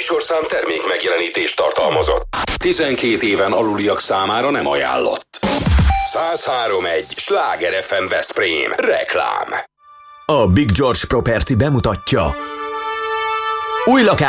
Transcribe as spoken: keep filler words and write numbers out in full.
műsorszám termék megjelenítést tartalmazott. tizenkét éven aluliak számára nem ajánlott. száz három egy Sláger ef em Veszprém. Reklám. A Big George Property bemutatja új lakás